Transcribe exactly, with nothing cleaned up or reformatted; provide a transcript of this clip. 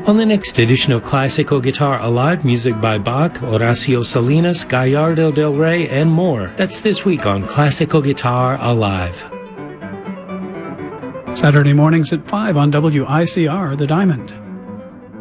On the next edition of Classical Guitar Alive, music by Bach, Horacio Salinas, Gallardo del Rey, and more. That's this week on Classical Guitar Alive. Saturday mornings at five on W I C R, The Diamond.